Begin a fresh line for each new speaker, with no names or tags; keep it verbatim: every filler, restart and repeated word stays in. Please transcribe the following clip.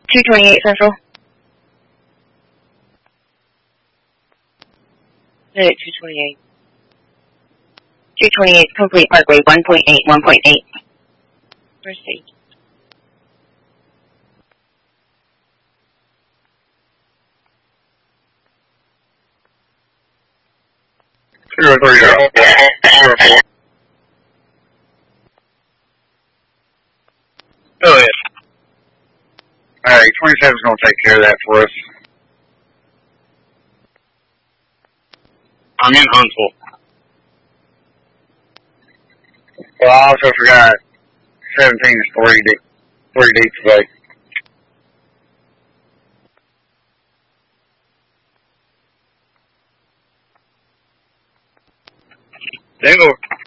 two twenty-eight Central. Unit two twenty-eight. two twenty-eight Complete Parkway, one point eight, one point eight. First stage.
Zero three zero zero four. Go ahead. Alright, twenty-seven's gonna take care of that for us. I'm in Huntsville. Well, I also forgot seventeen is three deep, three deep today. Dingle.